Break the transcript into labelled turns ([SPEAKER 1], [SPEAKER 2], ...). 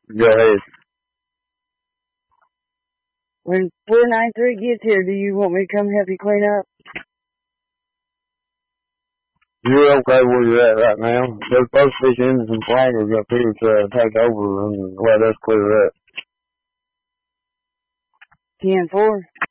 [SPEAKER 1] Go ahead.
[SPEAKER 2] When 493 gets here, do you want me to come help you clean up?
[SPEAKER 1] You're okay where you're at right now. There's supposed to be some flaggers up here to take over and let us clear up.
[SPEAKER 2] 10-4.